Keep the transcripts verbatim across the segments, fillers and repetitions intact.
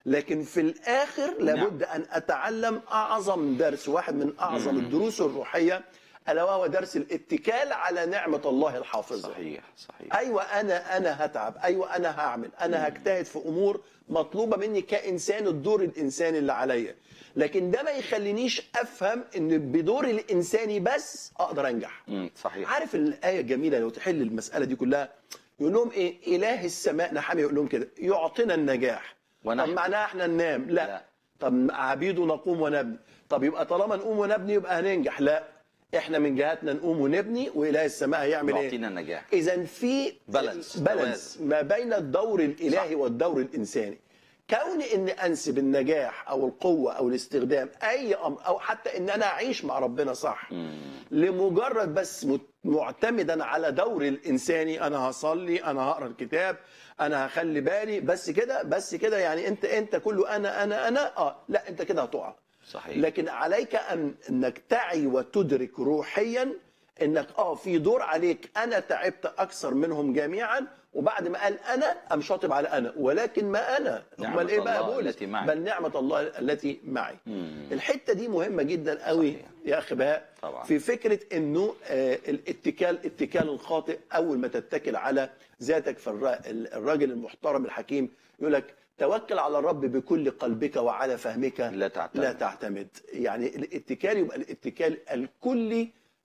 لكن في الآخر لابد أن أتعلم أعظم درس، واحد من أعظم الدروس الروحية، ألا وهو درس الاتكال على نعمة الله الحافظة. صحيح صحيح. أيوة أنا أنا هتعب، أيوة أنا هعمل، أنا هجتهد في أمور مطلوبة مني كإنسان، الدور الإنساني اللي عليا، لكن ده ما يخلينيش أفهم إن بدور الإنساني بس أقدر أنجح. امم صحيح. عارف الآية الجميلة لو تحل المسألة دي كلها، يقول لهم إيه؟ إله السماء، نحمي يقول لهم كده، يعطينا النجاح. ونحن. طب معناها احنا ننام؟ لا. لا. طب عبيده نقوم ونبني؟ طب يبقى طالما نقوم ونبني يبقى هننجح؟ لا، احنا من جهتنا نقوم ونبني، واله السماء هيعمل ايه؟ يعطينا النجاح. اذا في بالانس بالانس ما بين الدور الالهي صح. والدور الانساني. كوني ان انسب النجاح او القوه او الاستخدام اي امر، او حتى ان انا اعيش مع ربنا صح، مم. لمجرد بس معتمدا على دور الانساني، انا هصلي، انا هقرا الكتاب، انا هخلي بالي، بس كده بس كده، يعني انت انت كله انا انا انا اه لا، انت كده هتقع. صحيح. لكن عليك ان انك تعي وتدرك روحيا انك اه في دور عليك، انا تعبت اكثر منهم جميعا، وبعد ما قال انا قام شاطب على انا، ولكن ما انا امال ايه بقى بولس؟ بل نعمه الله التي معي. مم. الحته دي مهمه جدا قوي. صحيح. يا اخي بهاء، في فكره انه آه الاتكال اتكال الخاطئ. اول ما تتكل على ذاتك، فالراجل المحترم الحكيم يقول لك توكل على الرب بكل قلبك وعلى فهمك لا تعتمد. لا تعتمد. يعني الاتكال يبقى الاتكال الكلي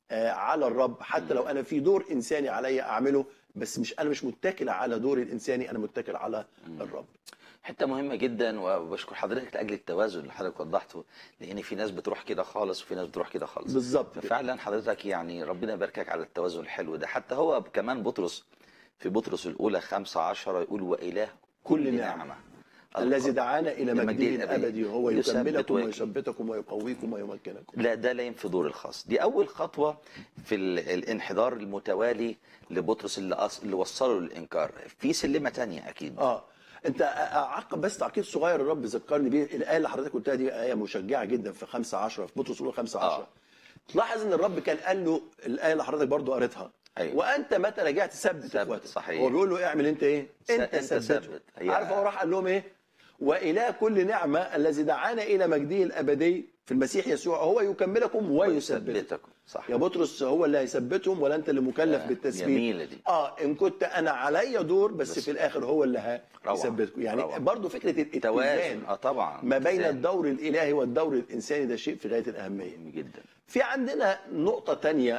على الرب، حتى لو انا في دور انساني عليا اعمله، بس مش انا مش متكل على دور الانساني، انا متكل على الرب. حته مهمه جدا، وبشكر حضرتك لاجل التوازن اللي حضرتك وضحته، لان في ناس بتروح كده خالص وفي ناس بتروح كده خالص. بالظبط. ففعلا حضرتك يعني ربنا يباركك على التوازن الحلو ده. حتى هو كمان بطرس في بطرس الاولى خمسة عشرة يقول واله كل نعمه, نعمة. الذي دعانا الى مجده الابدي، وهو يكملكم ويثبتكم ويقويكم ويمكنكم. لا، ده لا ينفي دور الخاص. دي اول خطوه في الانحدار المتوالي لبطرس اللي, أص... اللي وصله للانكار. في سلمه ثانيه اكيد. اه انت اعقب بس تعقيب صغير الرب ذكرني بيه. الايه اللي حضرتك قلتها دي ايه مشجعه جدا في خمسة عشرة، في بطرس الاولى خمسة عشرة. آه. تلاحظ ان الرب كان قال له الايه اللي حضرتك برضو قريتها. أيوة. وانت متى رجعت ثبت اخواتك. صحيح. هو بيقول له اعمل انت ايه؟ انت ثبت. عارف هو راح قال لهم ايه؟ وإله كل نعمة الذي دعانا إلى مجده الأبدي في المسيح يسوع هو يكملكم ويثبتكم. صح. يا بطرس هو اللي هيثبتهم ولا أنت اللي مكلف آه بالتثبيت؟ جميلة دي. آه إن كنت أنا عليا دور، بس, بس في الآخر هو اللي هيثبتكم. يعني روعة. برضو فكرة الاتزان آه طبعا ما بين الدور الإلهي والدور الإنساني ده شيء في غاية الأهمية جدا. في عندنا نقطة تانية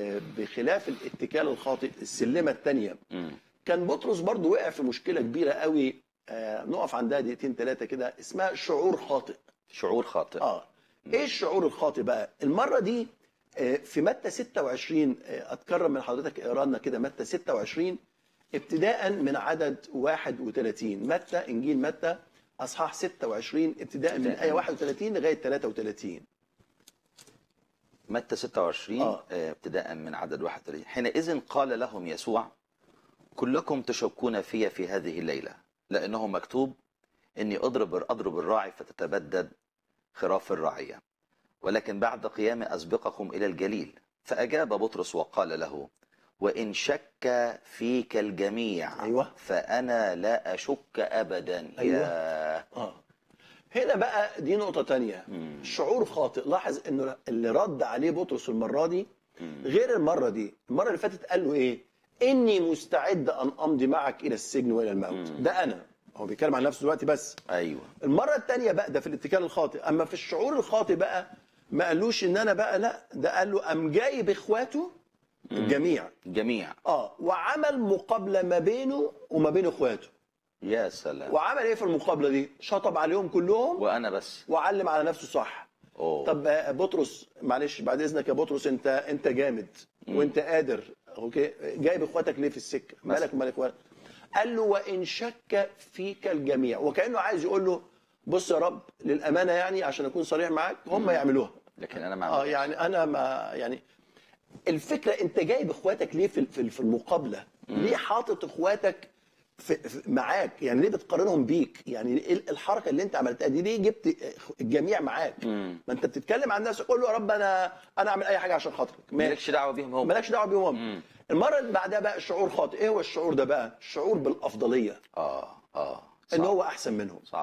بخلاف الاتكال الخاطئ، السلمة التانية. م. كان بطرس برضو وقع في مشكلة كبيرة قوي، آه نقف عندها دقيقتين ثلاثة كده، اسمها شعور خاطئ. شعور خاطئ. اه ايه الشعور الخاطئ بقى؟ المرة دي آه في متى ستة وعشرين، آه اتكرم من حضرتك اقرا لنا كده متى ستة وعشرين ابتداء من عدد واحد وثلاثين. متى انجيل متى اصحاح ستة وعشرين ابتداء من ايه واحد وثلاثين لغاية ثلاثة وثلاثين. متى ستة وعشرين آه. آه ابتداء من عدد واحد وثلاثين. حينئذ قال لهم يسوع كلكم تشكون في في هذه الليلة، لأنه مكتوب إني أضرب أضرب الراعي فتتبدد خراف الرعية، ولكن بعد قيامي أسبقكم إلى الجليل. فأجاب بطرس وقال له وإن شك فيك الجميع. أيوة. فأنا لا أشك أبدا. أيوة. يا آه. هنا بقى دي نقطة تانية. مم. شعور خاطئ. لاحظ إنه اللي رد عليه بطرس المرة دي مم. غير المرة دي. المرة اللي فاتت قال له إيه؟ إني مستعد أن أمضي معك إلى السجن وإلى الموت. مم. ده أنا. هو بيتكلم عن نفسه دلوقتي بس. أيوة. المرة الثانية بقى ده في الاتكال الخاطئ، أما في الشعور الخاطئ بقى ما قالوش إن أنا بقى، لا، ده قال له أم جايب إخواته الجميع. جميع. آه وعمل مقابلة ما بينه وما بين إخواته. يا سلام. وعمل إيه في المقابلة دي؟ شطب عليهم كلهم وأنا بس. وعلم على نفسه صح. أوه. طب بطرس معلش بعد إذنك يا بطرس، أنت أنت جامد مم. وأنت قادر، أوكي، جايب إخواتك ليه في السكة؟ مالك ومال إخواتك؟ قال له وإن شك فيك الجميع، وكأنه عايز يقول له بص يا رب للأمانة، يعني عشان أكون صريح معاك، هم يعملوها لكن أنا ما آه يعني أنا ما يعني الفكرة أنت جايب إخواتك ليه في في المقابلة؟ مم. ليه حاطط إخواتك في معاك؟ يعني ليه بتقارنهم بيك؟ يعني الحركة اللي أنت عملتها دي ليه جبت الجميع معاك؟ مم. ما أنت بتتكلم عن نفسك، قول له يا رب أنا أنا أعمل أي حاجة عشان خاطرك. مالكش دعوة بيهم هم. مالكش دعوة بيهم هم. المرة اللي بعدها بقى الشعور خاطئ. ايه هو الشعور ده بقى؟ الشعور بالأفضلية. اه اه ان هو احسن منهم. صح.